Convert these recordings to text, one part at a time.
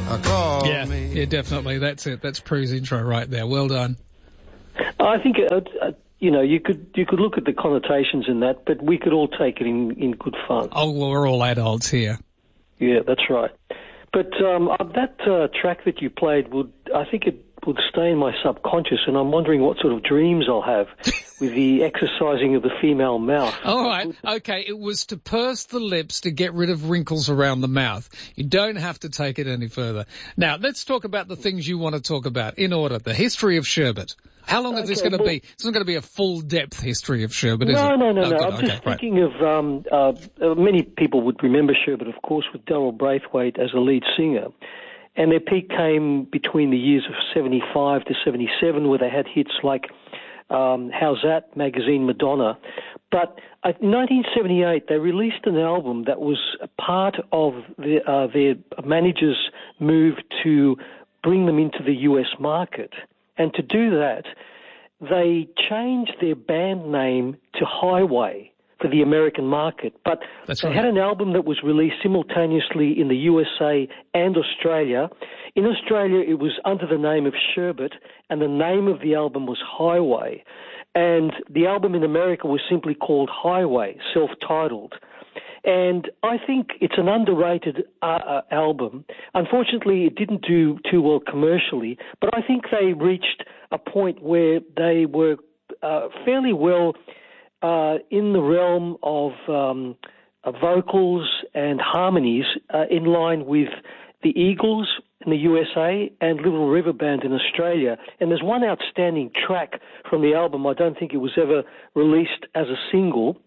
Call Yeah, me. yeah, definitely. That's it. That's Prue's intro right there. Well done. I think, you could look at the connotations in that, but we could all take it in good fun. Oh, well, we're all adults here. Yeah, that's right. But that track that you played I think it would stay in my subconscious, and I'm wondering what sort of dreams I'll have with the exercising of the female mouth. All right. Okay. It was to purse the lips to get rid of wrinkles around the mouth. You don't have to take it any further. Now, let's talk about the things you want to talk about in order. The history of sherbet. How long is this going to be? It's not going to be a full-depth history of sherbet, is it? No. Good. I'm just thinking of many people would remember sherbet, of course, with Daryl Braithwaite as a lead singer. And their peak came between the years of 75 to 77, where they had hits like How's That, Magazine, Madonna. But in 1978, they released an album that was a part of their manager's move to bring them into the U.S. market. And to do that, they changed their band name to Highway for the American market. But they had an album that was released simultaneously in the USA and Australia. In Australia, it was under the name of Sherbet, and the name of the album was Highway. And the album in America was simply called Highway, self-titled. And I think it's an underrated album. Unfortunately, it didn't do too well commercially, but I think they reached a point where they were fairly well in the realm of vocals and harmonies in line with the Eagles in the USA and Little River Band in Australia. And there's one outstanding track from the album. I don't think it was ever released as a single.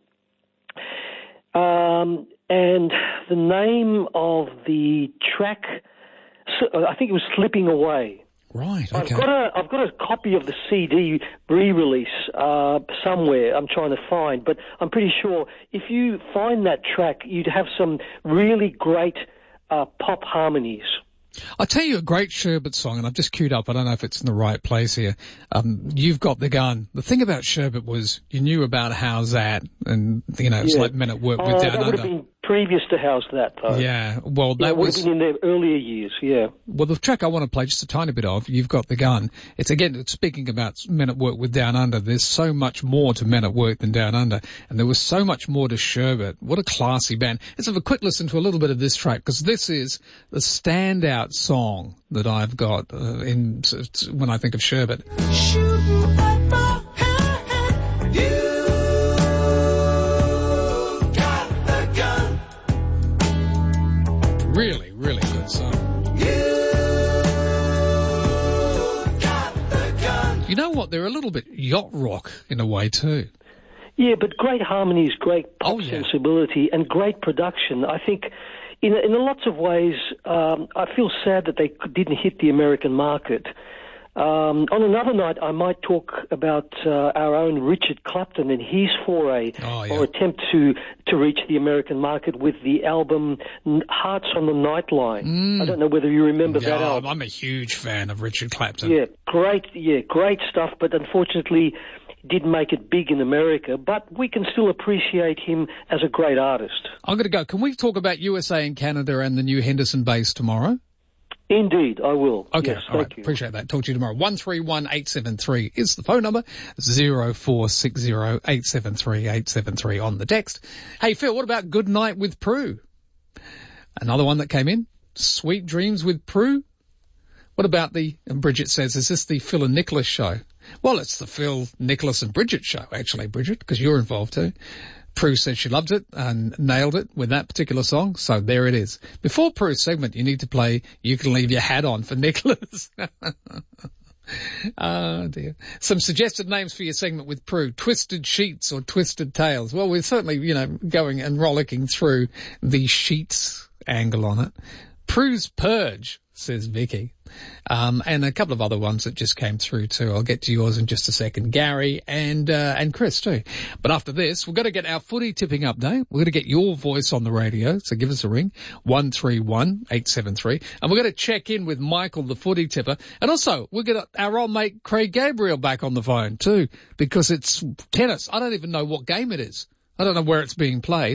And the name of the track, I think it was Slipping Away. Right, okay. I've got a copy of the CD re-release somewhere I'm trying to find, but I'm pretty sure if you find that track, you'd have some really great pop harmonies. I'll tell you a great Sherbet song, and I've just queued up. I don't know if it's in the right place here. You've Got the Gun. The thing about Sherbet was you knew about How's That, and, it's like Men at Work with Down That would Under. have been previous to How's That, though. Yeah, well, that would have been in their earlier years, yeah. Well, the track I want to play just a tiny bit of, You've Got the Gun. It's speaking about Men at Work with Down Under. There's so much more to Men at Work than Down Under, and there was so much more to Sherbet. What a classy band. Let's have a quick listen to a little bit of this track, because this is the standout song that I've got when I think of Sherbet. Shooting at my head, you got the gun. Really, really good song. You got the gun. You know what? They're a little bit yacht rock in a way too. Yeah, but great harmonies, great pop sensibility, and great production. I think in lots of ways, I feel sad that they didn't hit the American market. On another night, I might talk about our own Richard Clapton and his foray or attempt to reach the American market with the album Hearts on the Nightline. I don't know whether you remember that album. I'm a huge fan of Richard Clapton. Yeah, great stuff, but unfortunately didn't make it big in America, but we can still appreciate him as a great artist. I'm going to go. Can we talk about USA and Canada and the new Henderson base tomorrow? Indeed, I will. Okay, yes, all right. thank you. Appreciate that. Talk to you tomorrow. 131873 is the phone number. 0460873873 on the text. Hey, Phil, what about Good Night with Prue? Another one that came in. Sweet Dreams with Prue. What about and Bridget says, is this the Phil and Nicholas show? Well, it's the Phil, Nicholas and Bridget show, actually, Bridget, because you're involved too. Prue said she loved it and nailed it with that particular song, so there it is. Before Prue's segment, you need to play You Can Leave Your Hat On for Nicholas. Oh, dear. Some suggested names for your segment with Prue. Twisted Sheets or Twisted Tails. Well, we're certainly, going and rollicking through the sheets angle on it. Prue's Purge, says Vicky. And a couple of other ones that just came through too. I'll get to yours in just a second. Gary and Chris too. But after this, we're going to get our footy tipping update. We're going to get your voice on the radio. So give us a ring. 131873. And we're going to check in with Michael, the footy tipper. And also, we'll get our old mate Craig Gabriel back on the phone too, because it's tennis. I don't even know what game it is. I don't know where it's being played.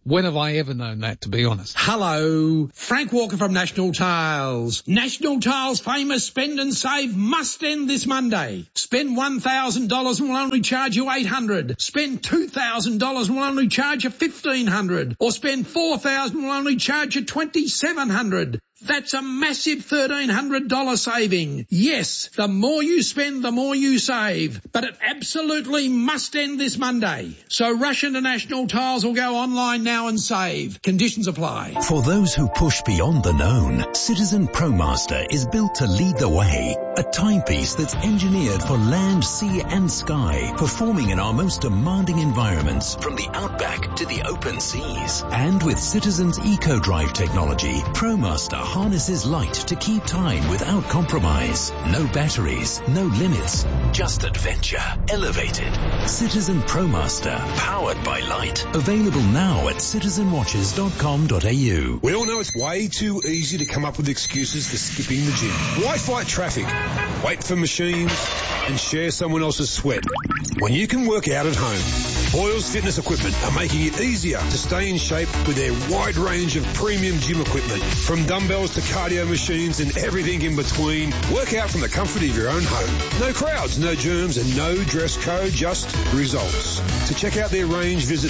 When have I ever known that, to be honest? Hello, Frank Walker from National Tiles. National Tiles' famous spend and save must end this Monday. Spend $1,000 and we'll only charge you $800. Spend $2,000 and we'll only charge you $1,500. Or spend $4,000 and we'll only charge you $2,700. That's a massive $1,300 saving. Yes, the more you spend, the more you save. But it absolutely must end this Monday. So rush into National Tiles or go online now and save. Conditions apply. For those who push beyond the known, Citizen ProMaster is built to lead the way. A timepiece that's engineered for land, sea and sky, performing in our most demanding environments, from the outback to the open seas. And with Citizen's EcoDrive technology, ProMaster harnesses light to keep time without compromise. No batteries, no limits, just adventure elevated. Citizen ProMaster, powered by light. Available now at citizenwatches.com.au. We all know it's way too easy to come up with excuses for skipping the gym. Why fight traffic, wait for machines, and share someone else's sweat when you can work out at home? Boyle's Fitness Equipment are making it easier to stay in shape with their wide range of premium gym equipment. From dumbbells to cardio machines and everything in between, work out from the comfort of your own home. No crowds, no germs, and no dress code, just results. To check out their range, visit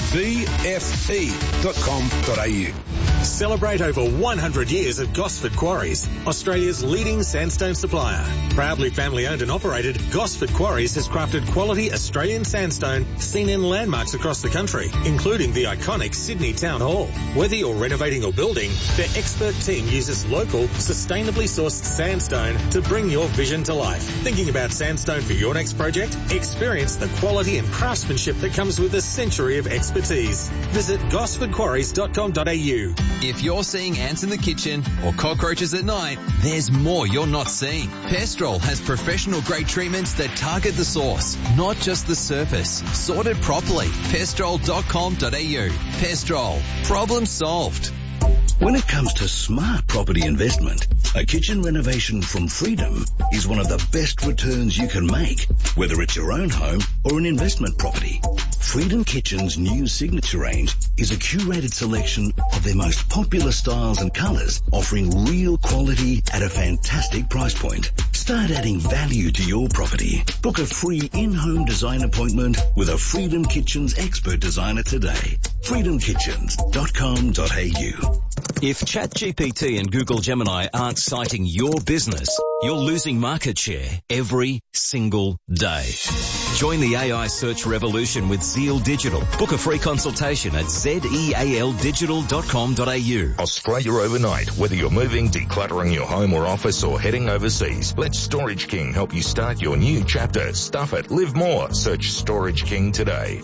bfe.com.au. Celebrate over 100 years of Gosford Quarries, Australia's leading sandstone supplier. Proudly family owned and operated, Gosford Quarries has crafted quality Australian sandstone seen in landmarks across the country, including the iconic Sydney Town Hall. Whether you're renovating or building, their expert team uses local, sustainably sourced sandstone to bring your vision to life. Thinking about sandstone for your next project? Experience the quality and craftsmanship that comes with a century of expertise. Visit gosfordquarries.com.au. If you're seeing ants in the kitchen or cockroaches at night, there's more you're not seeing. Pestrol has professional grade treatments that target the source, not just the surface. Sorted properly. Pestrol.com.au. Pestrol. Problem solved. When it comes to smart property investment, a kitchen renovation from Freedom is one of the best returns you can make, whether it's your own home or an investment property. Freedom Kitchen's new signature range is a curated selection of their most popular styles and colours, offering real quality at a fantastic price point. Start adding value to your property. Book a free in-home design appointment with a Freedom Kitchens expert designer today. freedomkitchens.com.au. If ChatGPT and Google Gemini aren't citing your business, you're losing market share every single day. Join the AI search revolution with Zeal Digital. Book a free consultation at zealdigital.com.au. Australia overnight. Whether you're moving, decluttering your home or office, or heading overseas, let Storage King help you start your new chapter. Stuff it. Live more. Search Storage King today.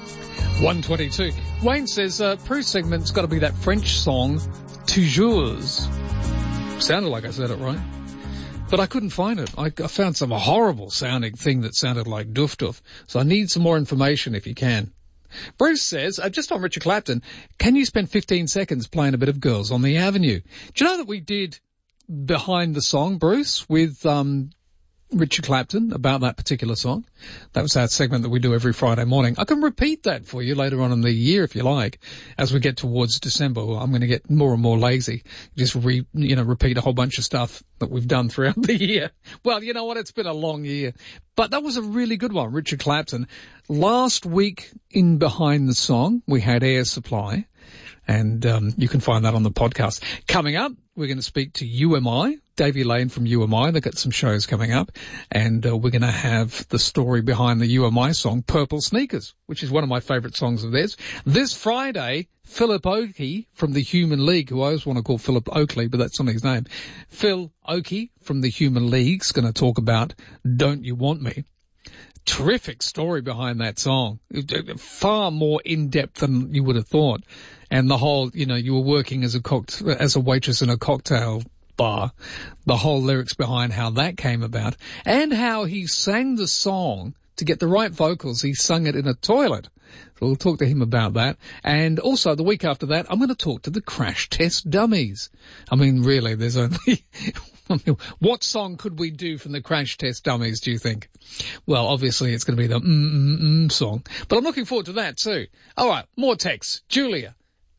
122. Wayne says, Prue's segment's got to be that French song, Toujours. Sounded like I said it right. But I couldn't find it. I found some horrible sounding thing that sounded like Doof Doof. So I need some more information if you can. Bruce says, just on Richard Clapton, can you spend 15 seconds playing a bit of Girls on the Avenue? Do you know that we did Behind the Song, Bruce, with Richard Clapton about that particular song? That was our segment that we do every Friday morning. I can repeat that for you later on in the year if you like. As we get towards December, I'm going to get more and more lazy. Just repeat a whole bunch of stuff that we've done throughout the year. Well, you know what? It's been a long year. But that was a really good one, Richard Clapton. Last week in Behind the Song, we had Air Supply. And you can find that on the podcast. Coming up, we're going to speak to UMI, Davey Lane from UMI. They've got some shows coming up. And we're going to have the story behind the UMI song, Purple Sneakers, which is one of my favourite songs of theirs. This Friday, Philip Oakey from the Human League, who I always want to call Philip Oakley, but that's not his name. Phil Oakey from the Human League is going to talk about Don't You Want Me. Terrific story behind that song. Far more in-depth than you would have thought. And the whole, you were working as a waitress in a cocktail bar. The whole lyrics behind how that came about. And how he sang the song to get the right vocals. He sung it in a toilet. So we'll talk to him about that. And also the week after that, I'm going to talk to the Crash Test Dummies. I mean, really, there's only... What song could we do from the Crash Test Dummies, do you think? Well, obviously it's going to be the song. But I'm looking forward to that too. All right, more texts. Julia.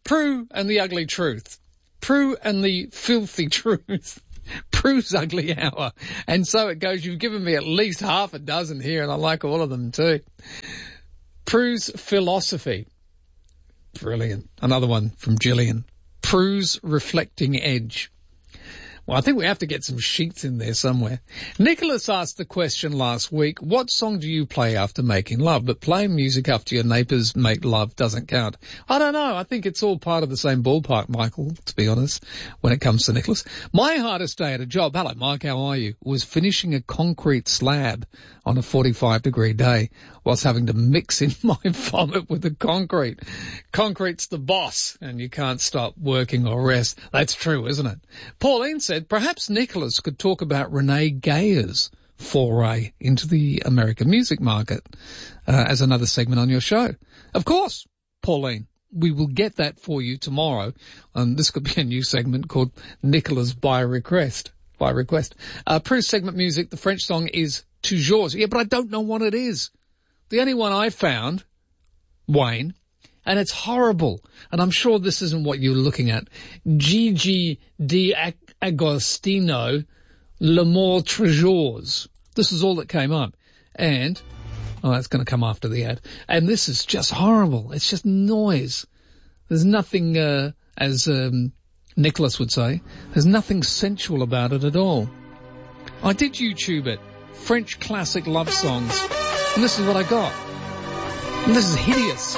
Prue and the ugly truth. Prue and the filthy truth. Prue's ugly hour. And so it goes. You've given me at least half a dozen here, and I like all of them too. Prue's philosophy. Brilliant. Another one from Gillian. Prue's reflecting edge. Well, I think we have to get some sheets in there somewhere. Nicholas asked the question last week, what song do you play after making love? But playing music after your neighbours make love doesn't count. I don't know. I think it's all part of the same ballpark, Michael, to be honest, when it comes to Nicholas. My hardest day at a job, hello Mike, how are you, was finishing a concrete slab on a 45-degree day whilst having to mix in my vomit with the concrete. Concrete's the boss, and you can't stop working or rest. That's true, isn't it? Pauline said, perhaps Nicholas could talk about Renee Gayer's foray into the American music market as another segment on your show. Of course, Pauline. We will get that for you tomorrow. This could be a new segment called Nicholas by Request. Prue's segment music, the French song is Toujours. Yeah, but I don't know what it is. The only one I found, Wayne, and it's horrible. And I'm sure this isn't what you're looking at. Gigi D'Agostino, L'Amour Toujours. This is all that came up. And, that's going to come after the ad. And this is just horrible. It's just noise. There's nothing, as Nicholas would say, there's nothing sensual about it at all. I did YouTube it. French classic love songs. And this is what I got. And this is hideous.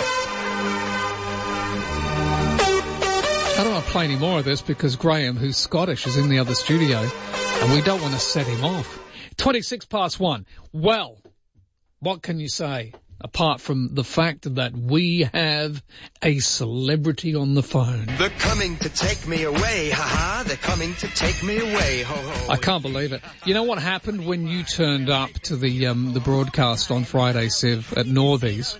I don't want to play any more of this because Graham, who's Scottish, is in the other studio and we don't want to set him off. 1:26. Well, what can you say apart from the fact that we have a celebrity on the phone? They're coming to take me away, ha-ha. They're coming to take me away, ho-ho. I can't believe it. You know what happened when you turned up to the broadcast on Friday, Siv, at Northies?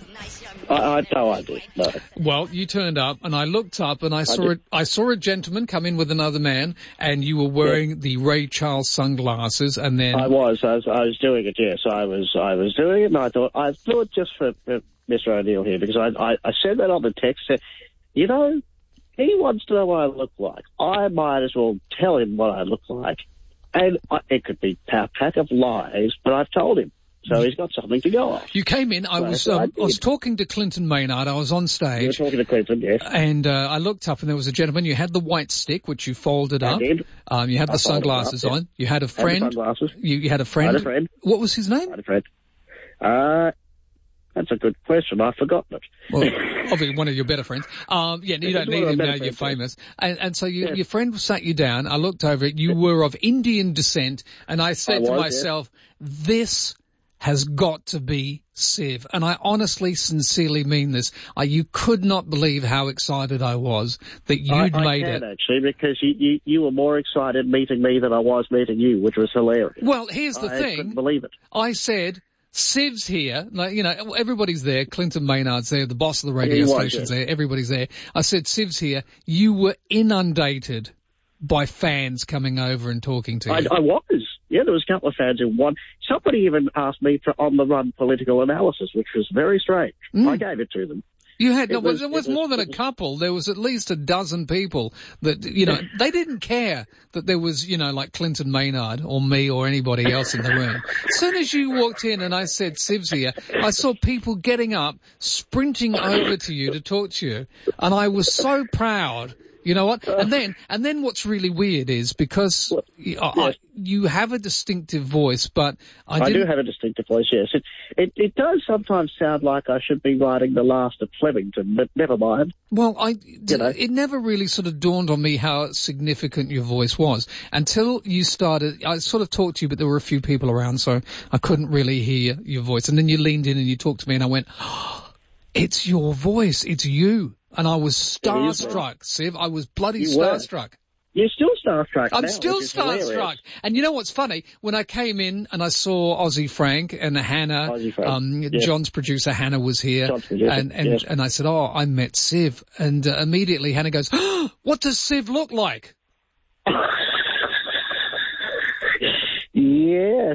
I no idea. No. Well, you turned up, and I looked up, and I saw a gentleman come in with another man, and you were wearing the Ray Charles sunglasses, and then I was doing it. Yes, I was doing it, and I thought just for Mr. O'Neill here, because I said that on the text. Said, you know, he wants to know what I look like. I might as well tell him what I look like, and it could be a pack of lies, but I've told him. So he's got something to go off. You came in, I was talking to Clinton Maynard, I was on stage. You were talking to Clinton, yes. And I looked up and there was a gentleman, you had the white stick, which you folded up. I did. You had the sunglasses on. You had a friend. Had the sunglasses. You had a friend. I had a friend. What was his name? I had a friend. That's a good question. I've forgotten it. Well, obviously one of your better friends. You don't need him now, you're famous. And so your friend sat you down, I looked over it, you were of Indian descent, and I said to myself, this has got to be Siv. And I honestly, sincerely mean this. You could not believe how excited I was that you'd made it. Actually, because you were more excited meeting me than I was meeting you, which was hilarious. Well, here's the thing. I couldn't believe it. I said, Siv's here. Like, you know, everybody's there. Clinton Maynard's there. The boss of the radio station's there. Everybody's there. I said, Siv's here. You were inundated by fans coming over and talking to you. I was. Yeah, there was a couple of fans in one. Somebody even asked me for on-the-run political analysis, which was very strange. I gave it to them. You had, there was more than a couple. There was at least a dozen people that, you know, they didn't care that there was, you know, like Clinton Maynard or me or anybody else in the room. As soon as you walked in and I said, Siv's here, I saw people getting up, sprinting over to you to talk to you. And I was so proud. You know what? And then what's really weird is because you have a distinctive voice, but I do have a distinctive voice, yes. It does sometimes sound like I should be writing the last of Flemington, but never mind. Well, it never really sort of dawned on me how significant your voice was until you started. I sort of talked to you, but there were a few people around, so I couldn't really hear your voice. And then you leaned in and you talked to me and I went, oh, it's your voice. It's you. And I was starstruck, Siv. I was bloody starstruck. You're still starstruck. I'm still starstruck. Hilarious. And you know what's funny? When I came in and I saw Aussie Frank and Hannah, John's producer Hannah was here, and I said, oh, I met Siv. And immediately Hannah goes, oh, what does Siv look like? Yes,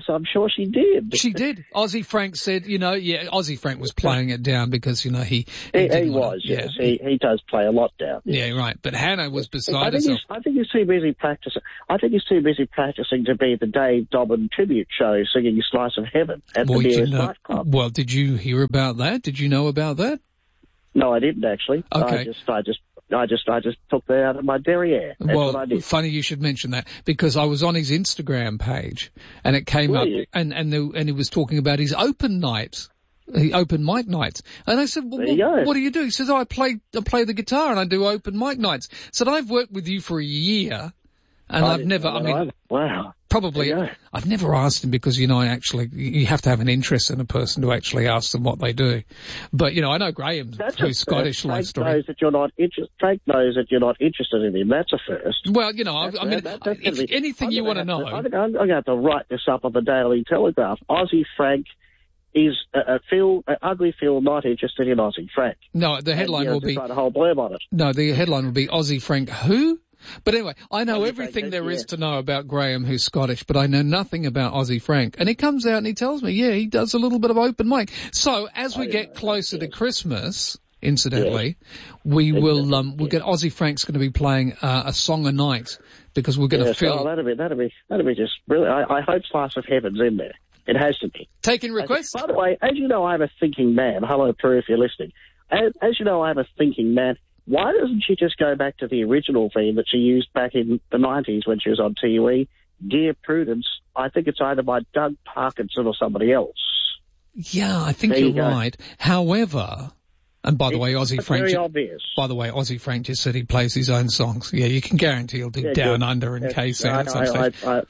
I'm sure she did. She did. Ozzy Frank said, Ozzy Frank was playing it down because, he was, yes. He does play a lot down. Yeah, right. But Hannah was beside herself. I think he's too busy practicing. I think he's too busy practicing to be the Dave Dobbin tribute show singing Slice of Heaven at the nearest nightclub. Well, did you hear about that? Did you know about that? No, I didn't actually. Okay. I just took that out of my derriere. That's what I did. Funny you should mention that, because I was on his Instagram page and it came up and he was talking about his open nights. Open mic nights. And I said, well, what do you do? He says, I play the guitar and I do open mic nights. I said, I've worked with you for a year and I've never, wow. Probably, I've never asked him because, you have to have an interest in a person to actually ask them what they do. But, I know Graham's who's Scottish life story. Frank knows that you're not interested in him. That's a first. Well, if anything you want to know. I'm going to have to write this up on the Daily Telegraph. Ozzy Frank is Ugly Phil not interested in Ozzy Frank. No, the headline will be... write a whole blurb on it. No, the headline will be Ozzy Frank who? But anyway, I know everything there is to know about Graham, who's Scottish, but I know nothing about Ozzy Frank. And he comes out and he tells me, he does a little bit of open mic. So as we get closer to Christmas, incidentally, we'll get Ozzy Frank's going to be playing a song a night because we're going to fill. That'll be just brilliant. I hope Slice of Heaven's in there. It has to be. Taking requests. By the way, as you know, I'm a thinking man. Hello, Prue, if you're listening. As you know, I'm a thinking man. Why doesn't she just go back to the original theme that she used back in the 90s when she was on TUE? Dear Prudence, I think it's either by Doug Parkinson or somebody else. Yeah, I think you're right. However, and by the way, Ozzy Frank... very obvious. By the way, Ozzy Frank just said he plays his own songs. Yeah, you can guarantee he'll do Down Under and K-Sound. I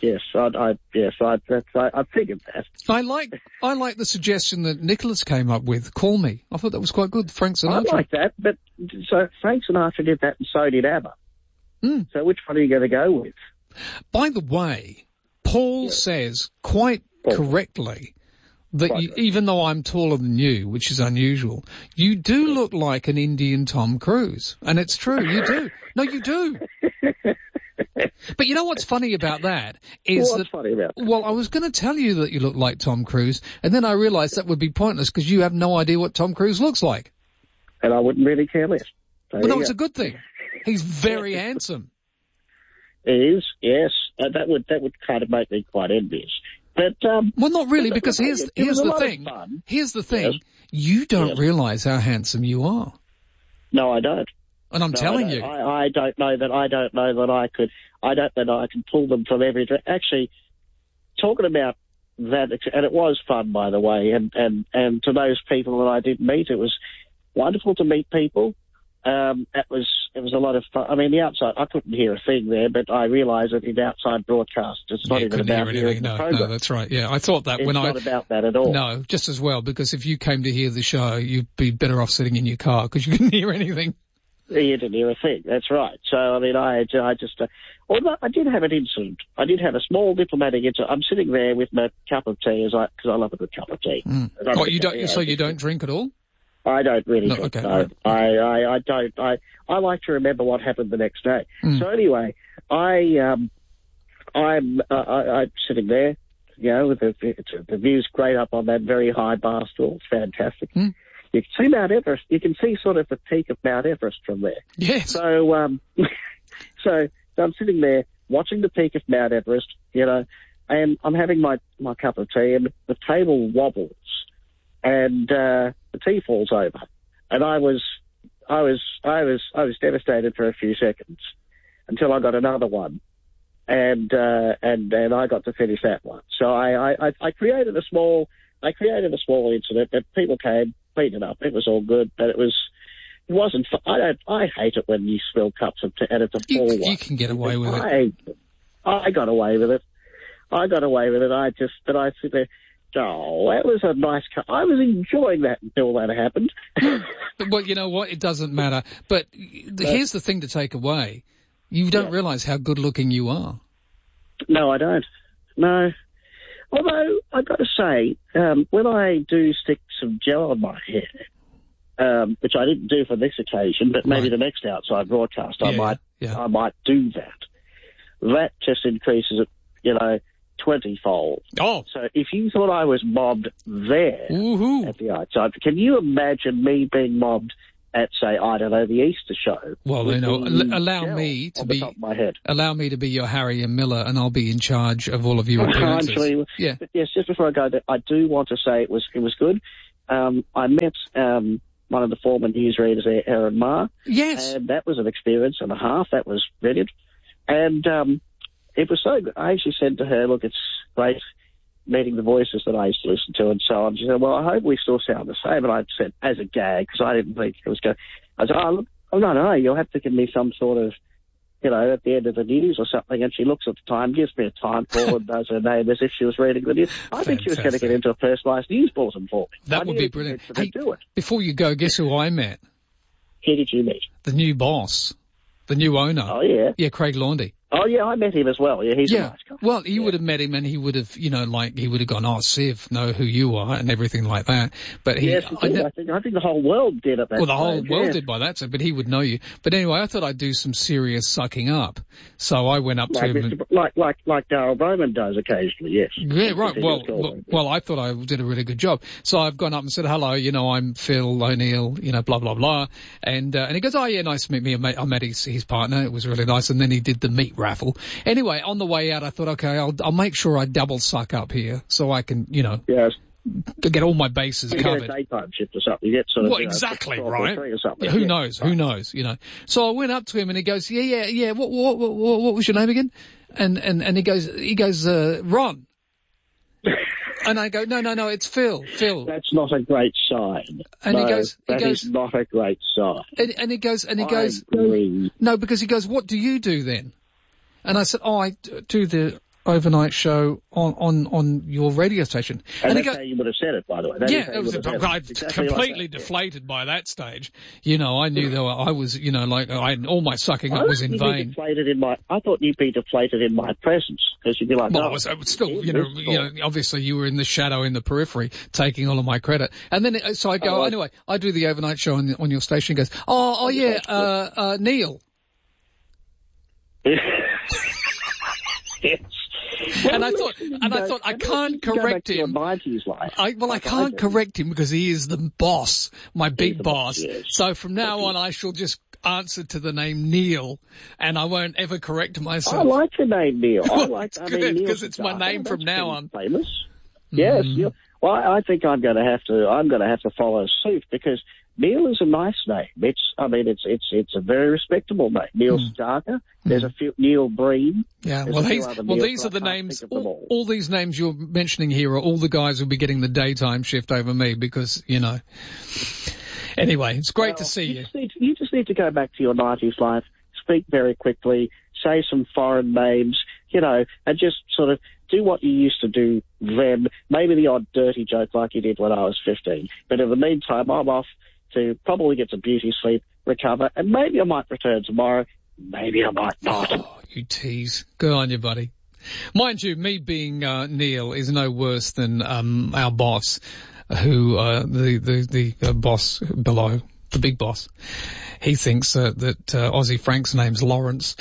figured that. I like the suggestion that Nicholas came up with, Call Me. I thought that was quite good, Frank Sinatra. I like that, but so Frank Sinatra did that and so did ABBA. So which one are you going to go with? By the way, Paul says quite correctly that even though I'm taller than you, which is unusual, you do look like an Indian Tom Cruise. And it's true, you do. No, you do. But you know what's funny about that is well, I was going to tell you that you look like Tom Cruise, and then I realised that would be pointless because you have no idea what Tom Cruise looks like. And I wouldn't really care less. But no, it's a good thing. He's very handsome. He is, yes. That would kind of make me quite envious. But well, not really, because here's the thing. Here's the thing. Yes. You don't realise how handsome you are. No, I don't. And I'm telling you, I don't know that I could. I don't know that I can pull them from every. Actually, talking about that, and it was fun, by the way. And to those people that I did meet, it was wonderful to meet people. It was a lot of fun. I mean, the outside, I couldn't hear a thing there, but I realised that in outside broadcast, it's not even about hearing the program. No, that's right. Yeah, I thought that it's not about that at all. No, just as well, because if you came to hear the show, you'd be better off sitting in your car because you couldn't hear anything. You didn't hear a thing. That's right. So, I mean, I just, although I did have an incident. I did have a small diplomatic incident. I'm sitting there with my cup of tea because I love a good cup of tea. What, you don't? So you don't drink at all? I don't really drink. Okay. No. I don't. I like to remember what happened the next day. So anyway, I'm sitting there, with the view's great up on that very high bar stool. It's fantastic. You can see Mount Everest. You can see sort of the peak of Mount Everest from there. Yes. So, so I'm sitting there watching the peak of Mount Everest, and I'm having my cup of tea, and the table wobbles, and the tea falls over, and I was devastated for a few seconds until I got another one, and then I got to finish that one. So I created a small incident, but people came, cleaned it up. It was all good, but it wasn't. I hate it when you spill cups of tea and it's a full one. You can get away with it. I got away with it. I sit there. Oh, that was a nice cup. I was enjoying that until that happened. Well, you know what? It doesn't matter. But here's the thing to take away. You don't realise how good-looking you are. No, I don't. No. Although, I've got to say, when I do stick some gel on my hair, which I didn't do for this occasion, but maybe the next outside broadcast I might do that. That just increases it, 20-fold. Oh. So if you thought I was mobbed there at the outside, can you imagine me being mobbed at, say, I don't know, the Easter show? Well, allow me to be your Harry and Miller, and I'll be in charge of all of your appearances. Actually, yeah. But yes, just before I go there, I do want to say it was good. I met one of the former newsreaders there, Erin Marr. Yes. And that was an experience and a half. That was brilliant. And it was so good. I actually said to her, look, it's great meeting the voices that I used to listen to and so on. She said, well, I hope we still sound the same. And I said, as a gag, because I didn't think it was going. I said, no, you'll have to give me some sort of, at the end of the news or something. And she looks at the time, gives me a time call and does her name as if she was reading the news. I think she was going to get into a personalised news bulletin for me. That would be brilliant. Hey, do it. Before you go, guess who I met? Who did you meet? The new boss. The new owner. Oh, yeah? Yeah, Craig Laundy. Oh, yeah, I met him as well. Yeah, he's a nice guy. Well, you would have met him and he would have, he would have gone, oh, Siv, know who you are and everything like that. But yes, I think the whole world did at that Well, the whole stage, world did by that time, but he would know you. But anyway, I thought I'd do some serious sucking up. So I went up to him. Like Darryl Bowman does occasionally, yes. Yeah, right. Well, I thought I did a really good job. So I've gone up and said, hello, I'm Phil O'Neill, blah, blah, blah. And he goes, oh, yeah, nice to meet me. I met his partner. It was really nice. And then he did the meat raffle. Anyway, on the way out, I thought, okay, I'll make sure I double suck up here so I can, yes, to get all my bases covered. You get a daytime shift or something. You get sort of, well, exactly, right? Or something. Yeah, who knows? Who knows? So I went up to him and he goes, yeah. What was your name again? And he goes, Ron. And I go, no, it's Phil. That's not a great sign. And he goes, that is not a great sign. And he goes, agree. No, because he goes, what do you do then? And I said, I do the overnight show on your radio station. And that's how you would have said it, by the way. I was completely deflated by that stage. I knew that I was, all my sucking up was in vain. I thought you'd be deflated in my presence, because you'd be like, well, I was still, obviously you were in the shadow in the periphery, taking all of my credit. And then, so I go, anyway, I do the overnight show on your station. He goes, Neil. And I thought I can't correct him. I can't correct him because he is the boss, my big boss. Yes. So from now on, I shall just answer to the name Neil, and I won't ever correct myself. I like the name Neil. It's good because it's my name from now on. Famous. Yes. Well, I think I'm going to have to follow suit, because Neil is a nice name. It's a very respectable name. Neil Starker. There's a few, Neil Breen. Yeah. These are the names. All these names you're mentioning here are all the guys who'll be getting the daytime shift over me, because Anyway, it's great to see you. You just need to go back to your 90s life. Speak very quickly. Say some foreign names. And just sort of do what you used to do then. Maybe the odd dirty joke like you did when I was 15. But in the meantime, I'm off to probably get some beauty sleep, recover, and maybe I might return tomorrow. Maybe I might not. Oh, you tease. Good on you, buddy. Mind you, me being Neil is no worse than our boss, who the boss below, the big boss. He thinks that Aussie Frank's name's Lawrence.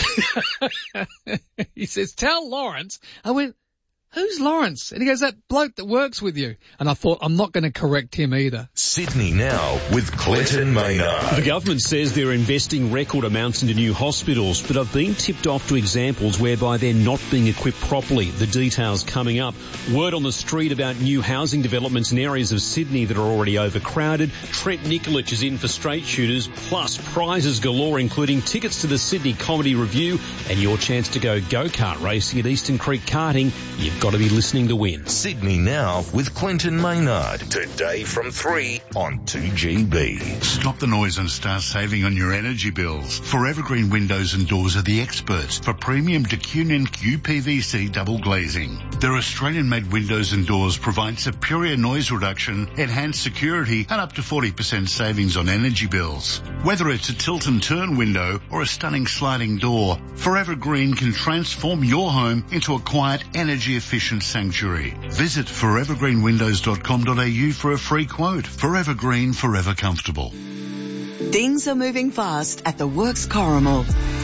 He says, tell Lawrence. I went, who's Lawrence? And he goes, that bloke that works with you. And I thought, I'm not going to correct him either. Sydney Now with Clinton Maynard. The government says they're investing record amounts into new hospitals, but I've been tipped off to examples whereby they're not being equipped properly. The details coming up. Word on the street about new housing developments in areas of Sydney that are already overcrowded. Trent Nikolic is in for Straight Shooters, plus prizes galore, including tickets to the Sydney Comedy Review and your chance to go go-kart racing at Eastern Creek Karting. You've got to be listening to win. Sydney Now with Clinton Maynard. Today from 3 on 2GB. Stop the noise and start saving on your energy bills. Forever Green Windows and Doors are the experts for premium Decunion QPVC double glazing. Their Australian-made windows and doors provide superior noise reduction, enhanced security, and up to 40% savings on energy bills. Whether it's a tilt and turn window or a stunning sliding door, Forever Green can transform your home into a quiet, energy-efficient sanctuary. Visit forevergreenwindows.com.au for a free quote. Forever Green, forever comfortable. Things are moving fast at the Works Corrimal.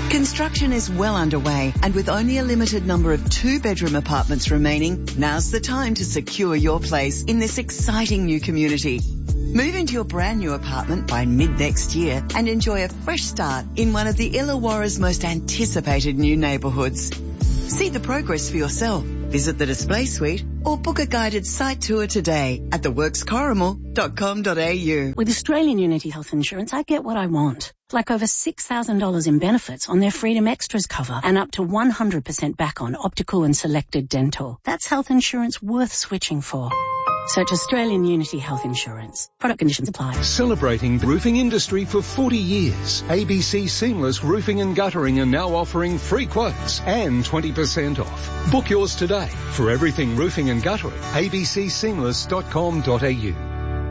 Construction is well underway, and with only a limited number of 2-bedroom apartments remaining, now's the time to secure your place in this exciting new community. Move into your brand new apartment by mid-next year and enjoy a fresh start in one of the Illawarra's most anticipated new neighbourhoods. See the progress for yourself. Visit the display suite or book a guided site tour today at theworkscoramal.com.au. With Australian Unity Health Insurance, I get what I want. Like over $6,000 in benefits on their Freedom Extras cover and up to 100% back on optical and selected dental. That's health insurance worth switching for. Search Australian Unity Health Insurance. Product conditions apply. Celebrating the roofing industry for 40 years, ABC Seamless Roofing and Guttering are now offering free quotes and 20% off. Book yours today for everything roofing and guttering. abcseamless.com.au.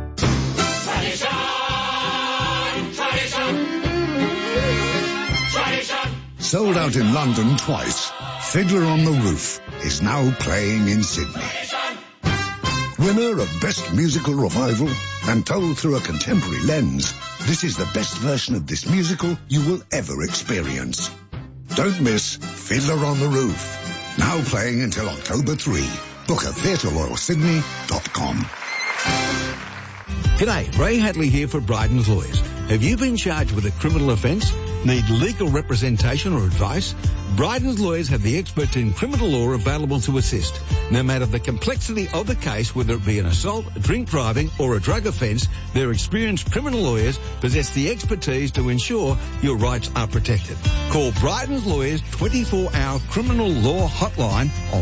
Sold out in London twice, Fiddler on the Roof is now playing in Sydney. Winner of Best Musical Revival and told through a contemporary lens, this is the best version of this musical you will ever experience. Don't miss Fiddler on the Roof. Now playing until October 3. Book at theatreroyalsydney.com. G'day, Ray Hadley here for Bryden's Lawyers. Have you been charged with a criminal offence? Need legal representation or advice? Bryden's Lawyers have the experts in criminal law available to assist. No matter the complexity of the case, whether it be an assault, drink driving or a drug offence, their experienced criminal lawyers possess the expertise to ensure your rights are protected. Call Bryden's Lawyers 24-hour criminal law hotline on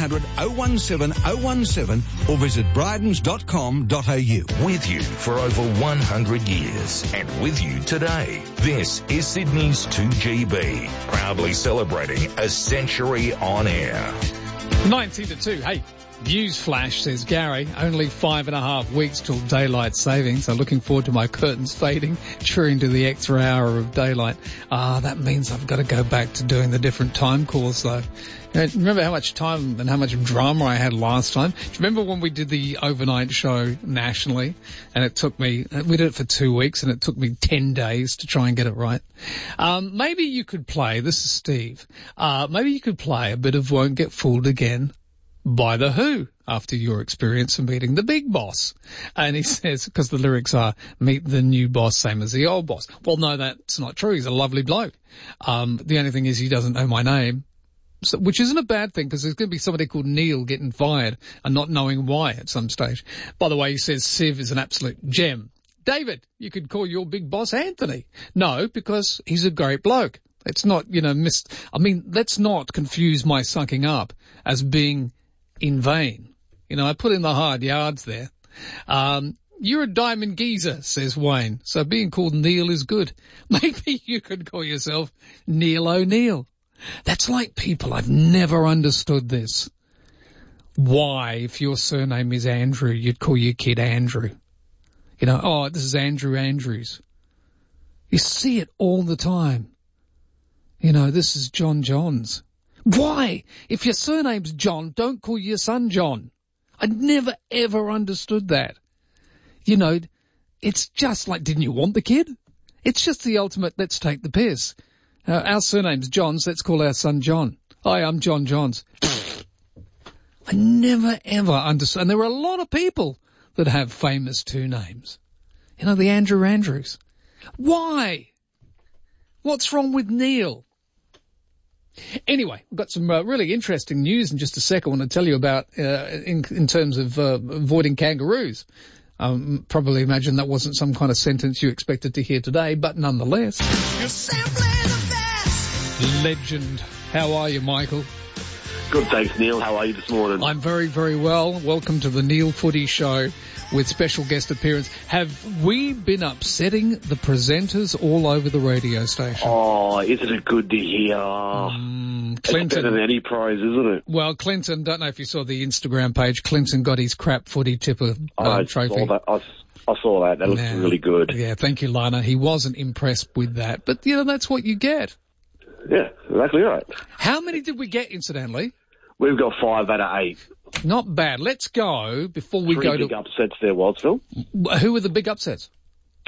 1-800-017-017 or visit brydens.com.au. With you for over 100 years and with you today. This is Sydney's 2GB, proudly celebrating a century on air. 19 to 2. Hey, news flash, says Gary. Only 5.5 weeks till daylight saving, so looking forward to my curtains fading during to the extra hour of daylight. That means I've got to go back to doing the different time calls, though. Remember how much time and how much drama I had last time? Do you remember when we did the overnight show nationally and it took me, we did it for 2 weeks and it took me 10 days to try and get it right? Maybe you could play, this is Steve, maybe you could play a bit of Won't Get Fooled Again by The Who after your experience of meeting the big boss. And he says, because the lyrics are, meet the new boss, same as the old boss. Well, no, that's not true. He's a lovely bloke. The only thing is he doesn't know my name. So, which isn't a bad thing because there's going to be somebody called Neil getting fired and not knowing why at some stage. By the way, he says Siv is an absolute gem. David, you could call your big boss Anthony. No, because he's a great bloke. It's not, let's not confuse my sucking up as being in vain. I put in the hard yards there. You're a diamond geezer, says Wayne. So being called Neil is good. Maybe you could call yourself Neil O'Neill. That's like people. I've never understood this. Why, if your surname is Andrew, you'd call your kid Andrew. This is Andrew Andrews. You see it all the time. This is John Johns. Why? If your surname's John, don't call your son John. I never ever understood that. It's just like, didn't you want the kid? It's just the ultimate, let's take the piss. Our surname's Johns, let's call our son John. Hi, I'm John Johns. I never ever understood. And there are a lot of people that have famous two names. The Andrew Andrews. Why? What's wrong with Neil? Anyway, we've got some really interesting news in just a sec I want to tell you about in terms of avoiding kangaroos. Probably imagine that wasn't some kind of sentence you expected to hear today, but nonetheless. You're simply the best. Legend. How are you, Michael? Good, thanks, Neil. How are you this morning? I'm very, very well. Welcome to the Neil Footy Show with special guest appearance. Have we been upsetting the presenters all over the radio station? Oh, isn't it good to hear? Clinton. It's better than any prize, isn't it? Well, Clinton, don't know if you saw the Instagram page, Clinton got his crap footy tipper trophy. I saw that. That looks really good. Yeah, thank you, Lana. He wasn't impressed with that. But, that's what you get. Yeah, exactly right. How many did we get, incidentally? We've got 5 out of 8. Not bad. Let's go before we go to... 3 big upsets there was, Phil. Who were the big upsets?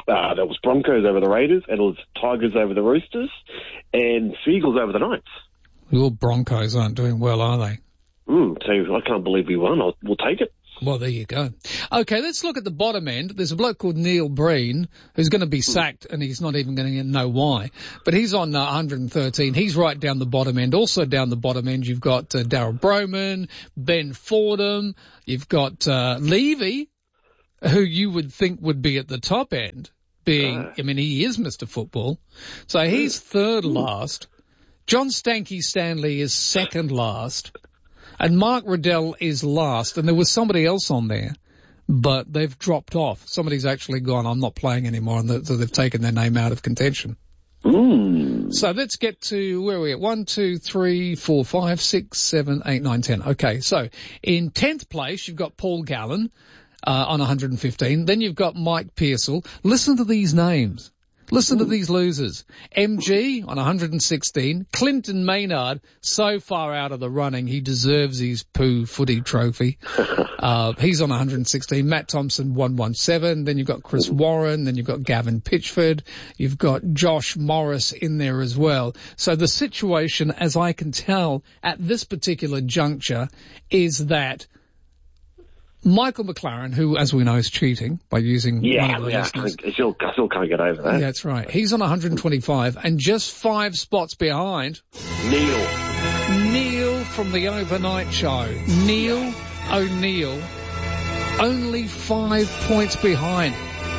There was Broncos over the Raiders, and it was Tigers over the Roosters, and Seagulls over the Knights. Your Broncos aren't doing well, are they? So I can't believe we won. We'll take it. Well, there you go. Okay, let's look at the bottom end. There's a bloke called Neil Breen who's going to be sacked, and he's not even going to know why. But he's on 113. He's right down the bottom end. Also down the bottom end, you've got Daryl Broman, Ben Fordham. You've got Levy, who you would think would be at the top end, being, I mean, he is Mr. Football. So he's third last. John Stanky Stanley is second last. And Mark Riddell is last, and there was somebody else on there, but they've dropped off. Somebody's actually gone, I'm not playing anymore, and so they've taken their name out of contention. So let's get to, where are we at? 1, 2, 3, 4, 5, 6, 7, 8, 9, 10. Okay, so in 10th place, you've got Paul Gallen on 115. Then you've got Mike Pearsall. Listen to these names. Listen to these losers. MG on 116. Clinton Maynard, so far out of the running, he deserves his poo footy trophy. He's on 116. Matt Thompson, 117. Then you've got Chris Warren. Then you've got Gavin Pitchford. You've got Josh Morris in there as well. So the situation, as I can tell at this particular juncture, is that Michael McLaren, who, as we know, is cheating by using one of the listeners. I still can't get over that. That's right. He's on 125 and just 5 spots behind. Neil from the overnight show. Neil O'Neill, only 5 points behind.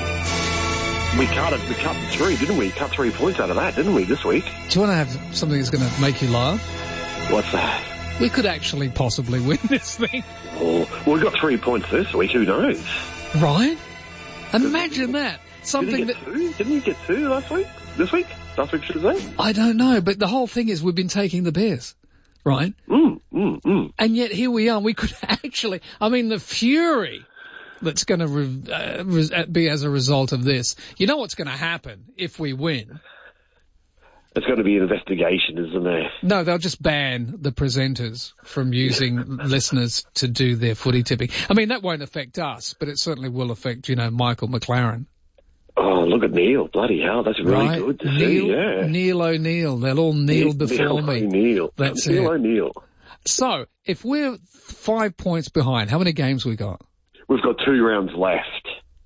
We cut 3, didn't we? Cut 3 points out of that, didn't we, this week? Do you want to have something that's going to make you laugh? What's that? We could actually possibly win this thing. Oh, well, we got 3 points this week. Who knows? Right? Imagine that. Something Didn't you get 2 last week? This week? Last week, should I say? I don't know, but the whole thing is we've been taking the piss, right? And yet here we are. We could actually, I mean, the fury that's going to be as a result of this. You know what's going to happen if we win? There's going to be an investigation, isn't there? No, they'll just ban the presenters from using listeners to do their footy tipping. I mean, that won't affect us, but it certainly will affect, Michael McLaren. Oh, look at Neil. Bloody hell, that's really good to see, yeah. Neil O'Neill. They'll all kneel before me. Neil. That's Neil it. O'Neill. So, if we're 5 points behind, how many games we got? We've got 2 rounds left.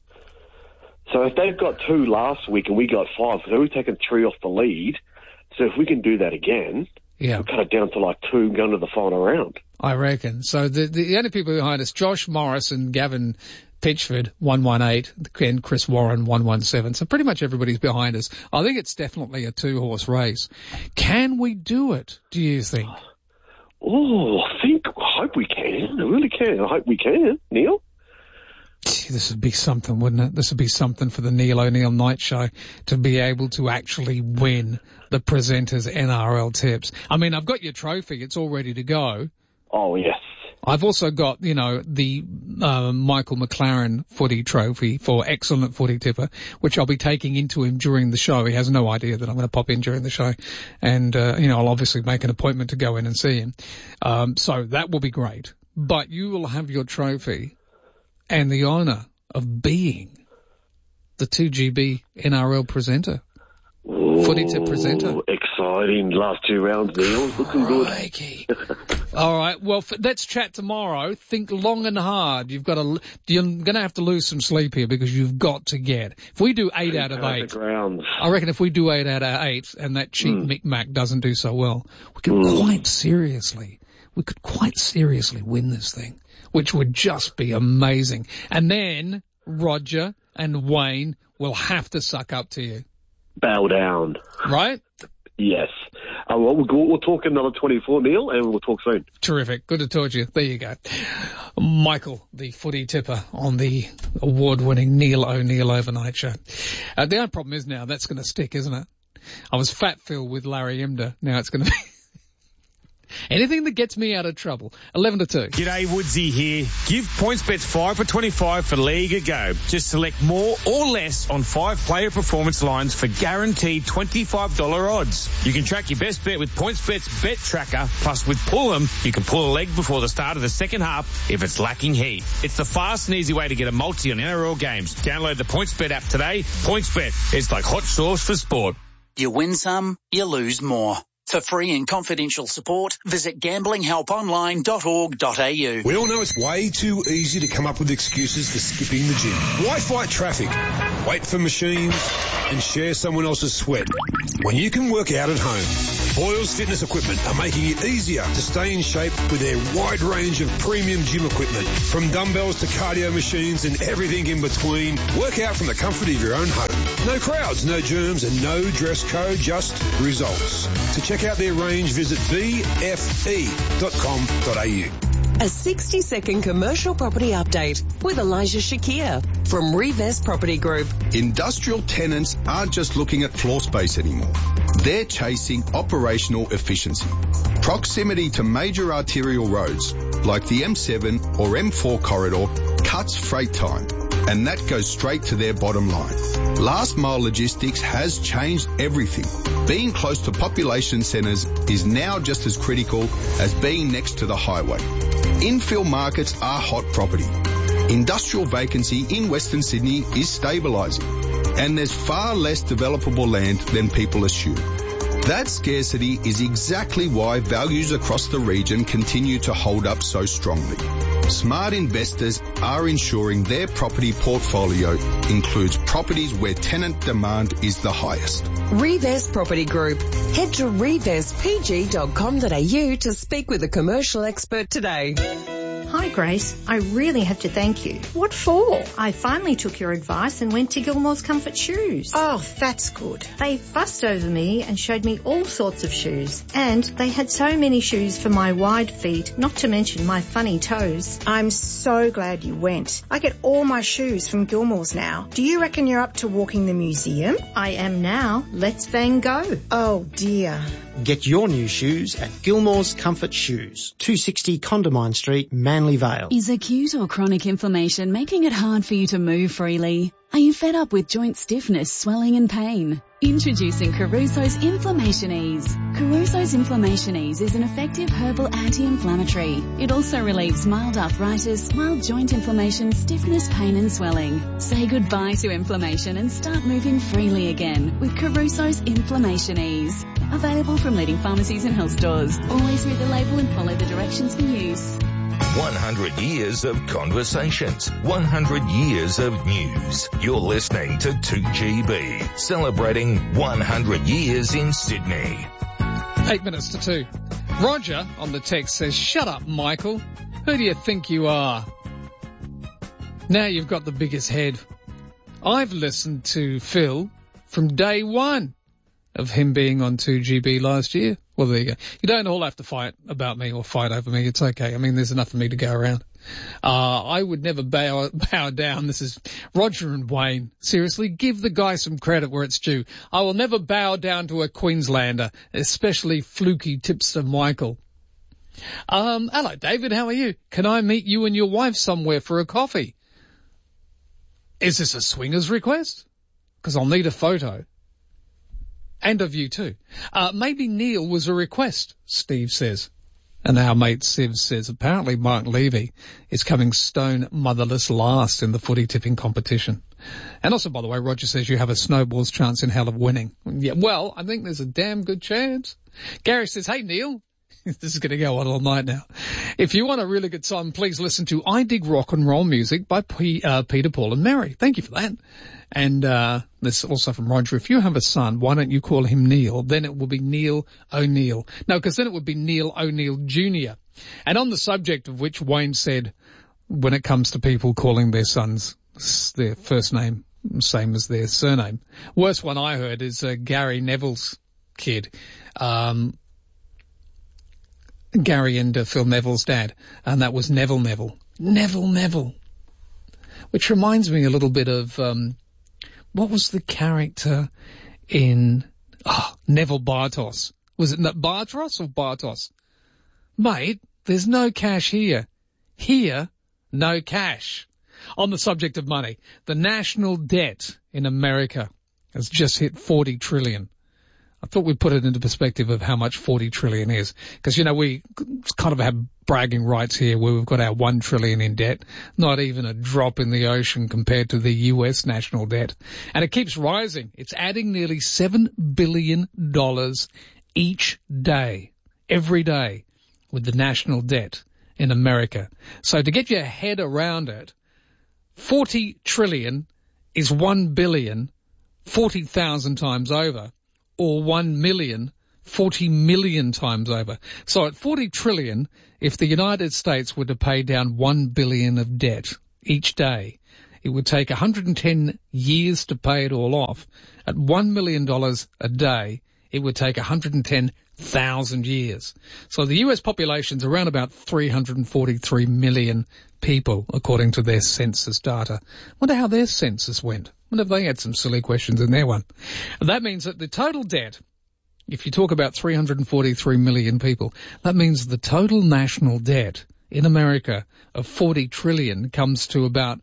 So if they've got 2 last week and we got 5, so we've taken 3 off the lead. So if we can do that again, we'll cut it down to like 2 and go into the final round. I reckon. So the only people behind us, Josh Morris and Gavin Pitchford, 118, and Chris Warren, 117. So pretty much everybody's behind us. I think it's definitely a 2-horse race. Can we do it, do you think? Oh, I hope we can. I really can. I hope we can. Neil? This would be something, wouldn't it? This would be something for the Neil O'Neill Night Show to be able to actually win the presenters' NRL tips. I mean, I've got your trophy. It's all ready to go. Oh, yes. I've also got, the Michael McLaren footy trophy for excellent footy tipper, which I'll be taking into him during the show. He has no idea that I'm going to pop in during the show. And, I'll obviously make an appointment to go in and see him. So that will be great. But you will have your trophy and the honour of being the 2GB NRL presenter. Footy tip presenter. Exciting. Last 2 rounds, Neil. Looking good. All right. Well, let's chat tomorrow. Think long and hard. You're going to have to lose some sleep here because you've got to get. If we do 8 out of 8, I reckon if we do 8 out of 8 and that cheap Mick-Mac doesn't do so well, we could quite seriously win this thing, which would just be amazing. And then Roger and Wayne will have to suck up to you. Bow down. Right? Yes. We'll talk another 24, Neil, and we'll talk soon. Terrific. Good to talk to you. There you go. Michael, the footy tipper on the award-winning Neil O'Neill Overnight Show. The only problem is now that's going to stick, isn't it? I was Fat Phil with Larry Emder. Now it's going to be... Anything that gets me out of trouble. 11 to 2. G'day, Woodsy here. Give PointsBets 5 for 25 for League a go. Just select more or less on 5-player performance lines for guaranteed $25 odds. You can track your best bet with PointsBet's Bet Tracker. Plus, with Pull 'em, you can pull a leg before the start of the second half if it's lacking heat. It's the fast and easy way to get a multi on NRL games. Download the PointsBet app today. PointsBet, it's like hot sauce for sport. You win some, you lose more. For free and confidential support, visit gamblinghelponline.org.au. We all know it's way too easy to come up with excuses for skipping the gym. Why fight traffic, wait for machines, and share someone else's sweat when you can work out at home? Boyle's Fitness Equipment are making it easier to stay in shape with their wide range of premium gym equipment. From dumbbells to cardio machines and everything in between, work out from the comfort of your own home. No crowds, no germs, and no dress code, just results. To check out their range, visit bfe.com.au. A 60-second commercial property update with Elijah Shakir from Reves Property Group. Industrial tenants aren't just looking at floor space anymore. They're chasing operational efficiency. Proximity to major arterial roads like the M7 or M4 corridor cuts freight time, and that goes straight to their bottom line. Last mile logistics has changed everything. Being close to population centres is now just as critical as being next to the highway. Infill markets are hot property. Industrial vacancy in Western Sydney is stabilising, and there's far less developable land than people assume. That scarcity is exactly why values across the region continue to hold up so strongly. Smart investors are ensuring their property portfolio includes properties where tenant demand is the highest. Reves Property Group. Head to revespg.com.au to speak with a commercial expert today. Hi Grace, I really have to thank you. What for? I finally took your advice and went to Gilmore's Comfort Shoes. Oh, that's good. They fussed over me and showed me all sorts of shoes. And they had so many shoes for my wide feet, not to mention my funny toes. I'm so glad you went. I get all my shoes from Gilmore's now. Do you reckon you're up to walking the museum? I am now. Let's Van Gogh. Oh dear. Get your new shoes at Gilmore's Comfort Shoes, 260 Condamine Street, Manly Vale. Is acute or chronic inflammation making it hard for you to move freely? Are you fed up with joint stiffness, swelling and pain? Introducing Caruso's Inflammation Ease. Caruso's Inflammation Ease is an effective herbal anti-inflammatory. It also relieves mild arthritis, mild joint inflammation, stiffness, pain and swelling. Say goodbye to inflammation and start moving freely again with Caruso's Inflammation Ease. Available from leading pharmacies and health stores. Always read the label and follow the directions for use. 100 years of conversations, 100 years of news. You're listening to 2GB, celebrating 100 years in Sydney. 8 minutes to 2. Roger on the text says, shut up, Michael. Who do you think you are? Now you've got the biggest head. I've listened to Phil from day one of him being on 2GB last year. Well, there you go. You don't all have to fight about me or fight over me. It's okay. I mean, there's enough for me to go around. I would never bow down. This is Roger and Wayne. Seriously, give the guy some credit where it's due. I will never bow down to a Queenslander, especially fluky tipster Michael. Hello, David. How are you? Can I meet you and your wife somewhere for a coffee? Is this a swingers request? Because I'll need a photo. And of you too. Maybe Neil was a request, Steve says. And our mate Siv says apparently Mark Levy is coming stone motherless last in the footy tipping competition. And also, by the way, Roger says you have a snowball's chance in hell of winning. Yeah, well, I think there's a damn good chance. Gary says, hey Neil. This is going to go on all night now. If you want a really good time, please listen to I Dig Rock and Roll Music by Peter, Paul and Mary. Thank you for that. And this is also from Roger. If you have a son, why don't you call him Neil? Then it will be Neil O'Neill. No, because then it would be Neil O'Neill Jr. And on the subject of which Wayne said, when it comes to people calling their sons their first name same as their surname, worst one I heard is Gary Neville's kid. Gary and Phil Neville's dad, and that was Neville. Which reminds me a little bit of, what was the character in, Neville Bartos? Was it Bartos or Bartos? Mate, there's no cash here. Here, no cash. On the subject of money, the national debt in America has just hit 40 trillion. I thought we'd put it into perspective of how much 40 trillion is. Because, you know, we kind of have bragging rights here where we've got our 1 trillion in debt. Not even a drop in the ocean compared to the US national debt. And it keeps rising. It's adding nearly $7 billion each day, every day, with the national debt in America. So to get your head around it, 40 trillion is 1 billion 40,000 times over, or 1 million 40 million times over. So at 40 trillion, if the United States were to pay down 1 billion of debt each day, it would take 110 years to pay it all off. At $1 million a day, it would take 110,000 years. So the US population's around about 343 million people, according to their census data. Wonder how their census went. Wonder if they had some silly questions in their one. And that means that the total debt, if you talk about 343 million people, that means the total national debt in America of 40 trillion comes to about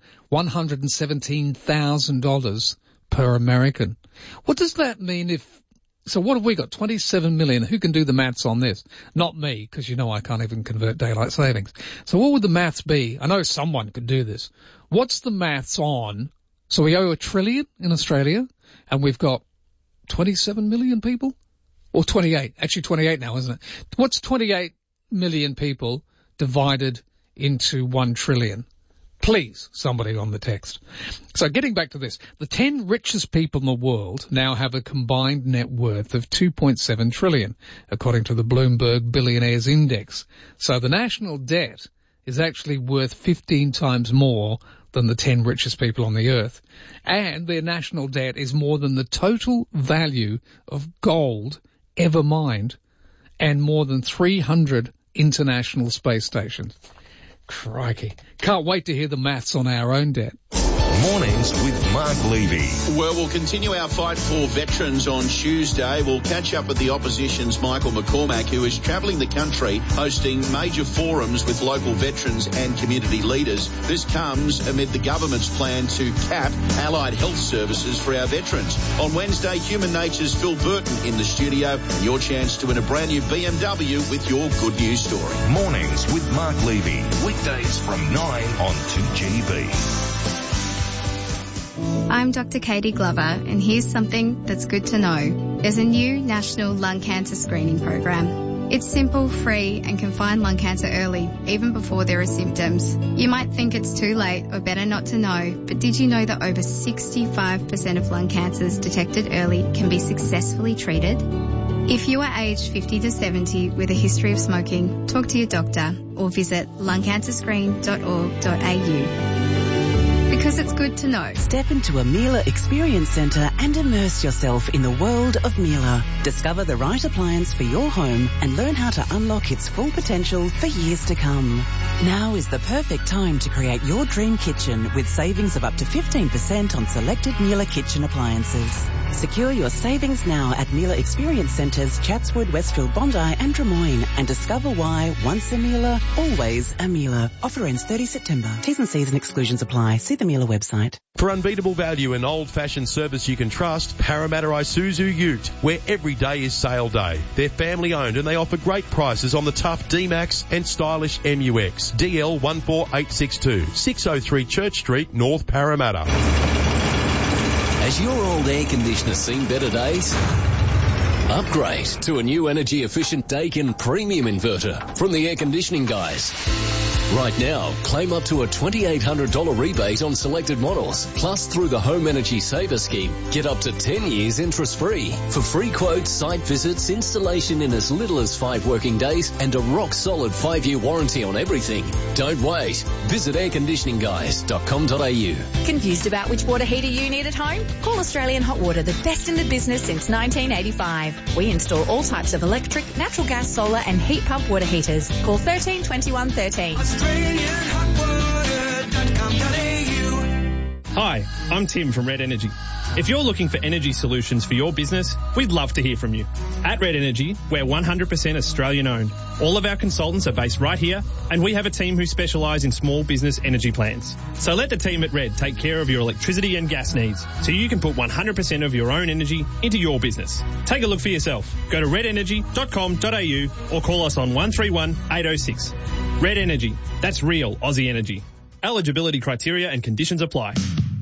$117,000 per American. What does that mean so what have we got? 27 million. Who can do the maths on this? Not me, because you know I can't even convert daylight savings. So what would the maths be? I know someone could do this. What's the maths on? So we owe $1 trillion in Australia, and we've got 27 million people? Or 28. Actually 28 now, isn't it? What's 28 million people divided into 1 trillion? Please, somebody on the text. So getting back to this, the 10 richest people in the world now have a combined net worth of 2.7 trillion, according to the Bloomberg Billionaires Index. So the national debt is actually worth 15 times more than the 10 richest people on the earth. And their national debt is more than the total value of gold ever mined, and more than 300 international space stations. Crikey. Can't wait to hear the maths on our own debt. Mornings with Mark Levy. Well, we'll continue our fight for veterans on Tuesday. We'll catch up with the opposition's Michael McCormack, who is travelling the country hosting major forums with local veterans and community leaders. This comes amid the government's plan to cap allied health services for our veterans. On Wednesday, Human Nature's Phil Burton in the studio, and your chance to win a brand new BMW with your good news story. Mornings with Mark Levy. Weekdays from 9 on 2GB. I'm Dr. Katie Glover, and here's something that's good to know. There's a new national lung cancer screening program. It's simple, free, and can find lung cancer early, even before there are symptoms. You might think it's too late or better not to know, but did you know that over 65% of lung cancers detected early can be successfully treated? If you are aged 50 to 70 with a history of smoking, talk to your doctor or visit lungcancerscreen.org.au. Because it's good to know. Step into a Miele Experience Centre and immerse yourself in the world of Miele. Discover the right appliance for your home and learn how to unlock its full potential for years to come. Now is the perfect time to create your dream kitchen with savings of up to 15% on selected Miele kitchen appliances. Secure your savings now at Miele Experience Centres, Chatswood, Westfield, Bondi and Drummoyne, and discover why once a Miele, always a Miele. Offer ends 30 September. T's and C's and exclusions apply. See the Miele website. For unbeatable value and old-fashioned service you can trust, Parramatta Isuzu Ute, where every day is sale day. They're family-owned and they offer great prices on the tough D-Max and stylish MUX. DL 14862, 603 Church Street, North Parramatta. Has your old air conditioner seen better days? Upgrade to a new energy-efficient Daikin premium inverter from the Air Conditioning Guys. Right now, claim up to a $2,800 rebate on selected models. Plus, through the Home Energy Saver Scheme, get up to 10 years interest-free. For free quotes, site visits, installation in as little as 5 working days, and a rock-solid 5-year warranty on everything. Don't wait. Visit airconditioningguys.com.au. Confused about which water heater you need at home? Call Australian Hot Water, the best in the business since 1985. We install all types of electric, natural gas, solar and heat pump water heaters. Call 13 21 13. Hi, I'm Tim from Red Energy. If you're looking for energy solutions for your business, we'd love to hear from you. At Red Energy, we're 100% Australian owned. All of our consultants are based right here, and we have a team who specialise in small business energy plans. So let the team at Red take care of your electricity and gas needs, so you can put 100% of your own energy into your business. Take a look for yourself. Go to redenergy.com.au or call us on 131 806. Red Energy. That's real Aussie energy. Eligibility criteria and conditions apply.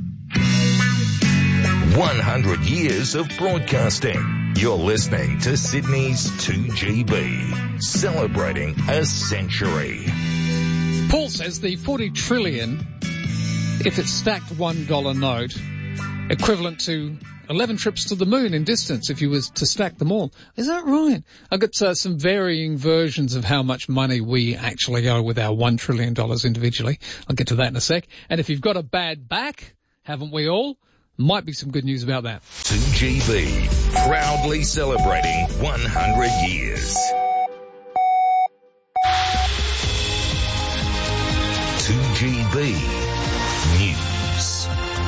100 years of broadcasting. You're listening to Sydney's 2GB, celebrating a century. Paul says the 40 trillion, if it's stacked $1 note, equivalent to 11 trips to the moon in distance if you was to stack them all. Is that right? I've got some varying versions of how much money we actually owe with our $1 trillion individually. I'll get to that in a sec. And if you've got a bad back, haven't we all? Might be some good news about that. 2GB, proudly celebrating 100 years. 2GB News.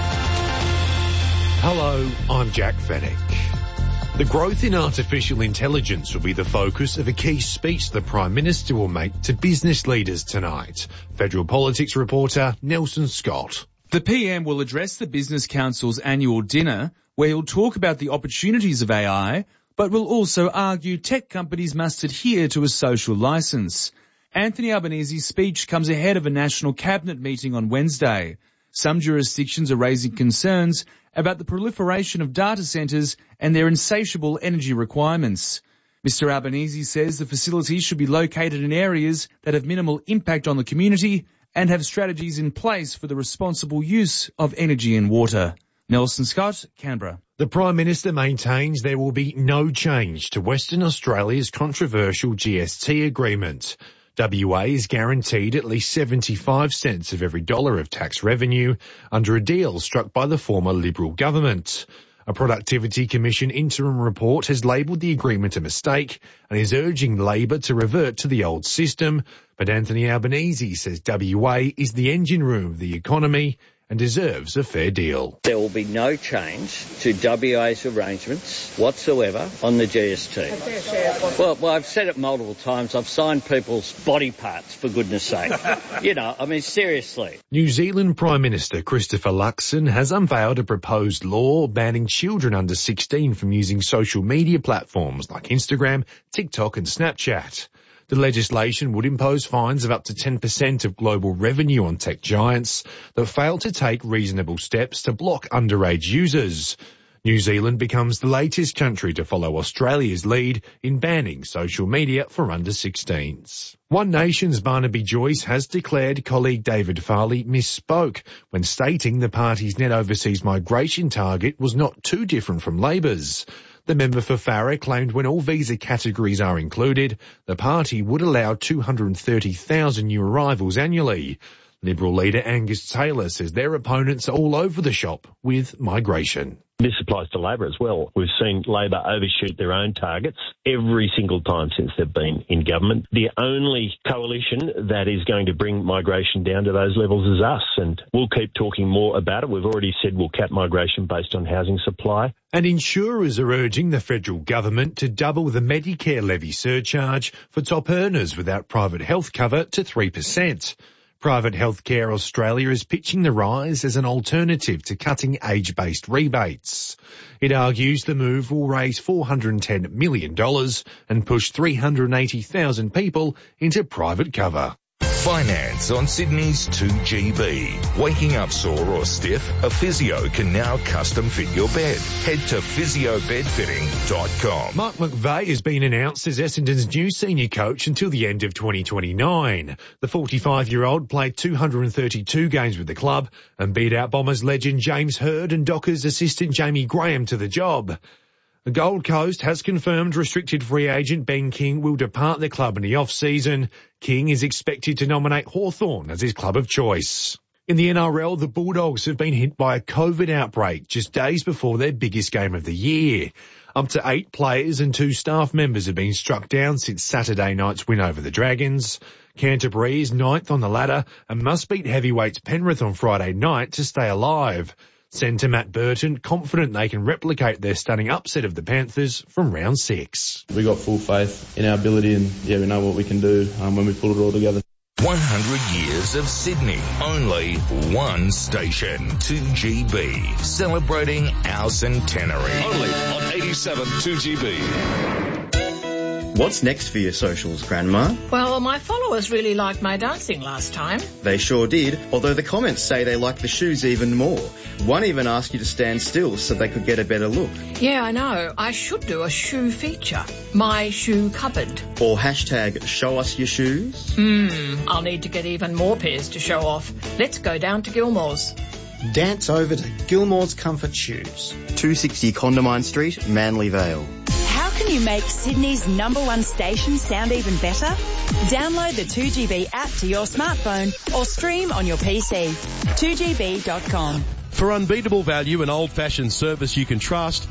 Hello, I'm Jack Fennick. The growth in artificial intelligence will be the focus of a key speech the Prime Minister will make to business leaders tonight. Federal Politics reporter Nelson Scott. The PM will address the Business Council's annual dinner, where he'll talk about the opportunities of AI, but will also argue tech companies must adhere to a social licence. Anthony Albanese's speech comes ahead of a National Cabinet meeting on Wednesday. Some jurisdictions are raising concerns about the proliferation of data centres and their insatiable energy requirements. Mr Albanese says the facilities should be located in areas that have minimal impact on the community and have strategies in place for the responsible use of energy and water. Nelson Scott, Canberra. The Prime Minister maintains there will be no change to Western Australia's controversial GST agreement. WA is guaranteed at least 75 cents of every dollar of tax revenue under a deal struck by the former Liberal government. A Productivity Commission interim report has labelled the agreement a mistake and is urging Labor to revert to the old system. But Anthony Albanese says WA is the engine room of the economy and deserves a fair deal. There will be no change to WA's arrangements whatsoever on the GST. Well, I've said it multiple times. I've signed people's body parts, for goodness sake. Seriously. New Zealand Prime Minister Christopher Luxon has unveiled a proposed law banning children under 16 from using social media platforms like Instagram, TikTok and Snapchat. The legislation would impose fines of up to 10% of global revenue on tech giants that fail to take reasonable steps to block underage users. New Zealand becomes the latest country to follow Australia's lead in banning social media for under 16s. One Nation's Barnaby Joyce has declared colleague David Farley misspoke when stating the party's net overseas migration target was not too different from Labor's. The member for Farrer claimed when all visa categories are included, the party would allow 230,000 new arrivals annually. Liberal leader Angus Taylor says their opponents are all over the shop with migration. This applies to Labor as well. We've seen Labor overshoot their own targets every single time since they've been in government. The only coalition that is going to bring migration down to those levels is us, and we'll keep talking more about it. We've already said we'll cap migration based on housing supply. And insurers are urging the federal government to double the Medicare levy surcharge for top earners without private health cover to 3%. Private Healthcare Australia is pitching the rise as an alternative to cutting age-based rebates. It argues the move will raise $410 million and push 380,000 people into private cover. Finance on Sydney's 2GB. Waking up sore or stiff? A physio can now custom fit your bed. Head to physiobedfitting.com. Mark McVeigh has been announced as Essendon's new senior coach until the end of 2029. The 45-year-old played 232 games with the club and beat out Bombers legend James Hird and Dockers assistant Jamie Graham to the job. The Gold Coast has confirmed restricted free agent Ben King will depart the club in the off-season. King is expected to nominate Hawthorn as his club of choice. In the NRL, the Bulldogs have been hit by a COVID outbreak just days before their biggest game of the year. Up to 8 players and 2 staff members have been struck down since Saturday night's win over the Dragons. Canterbury is 9th on the ladder and must beat heavyweights Penrith on Friday night to stay alive. Centre Matt Burton confident they can replicate their stunning upset of the Panthers from round 6. We got full faith in our ability and we know what we can do when we pull it all together. 100 years of Sydney, only one station, 2GB, celebrating our centenary. Only on 87 2GB. What's next for your socials, Grandma? Well, my followers really liked my dancing last time. They sure did, although the comments say they like the shoes even more. One even asked you to stand still so they could get a better look. Yeah, I know. I should do a shoe feature. My shoe cupboard. Or hashtag show us your shoes. I'll need to get even more pairs to show off. Let's go down to Gilmore's. Dance over to Gilmore's Comfort Shoes. 260 Condamine Street, Manly Vale. How can you make Sydney's #1 station sound even better? Download the 2GB app to your smartphone or stream on your PC. 2GB.com. For unbeatable value and old-fashioned service you can trust,